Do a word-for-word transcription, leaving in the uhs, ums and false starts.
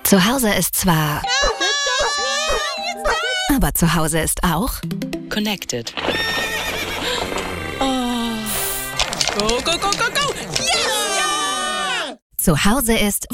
Zu Hause ist zwar... Aber zu Hause ist auch... Connected. Go, go, go, go, go! Yeah! Zu Hause ist...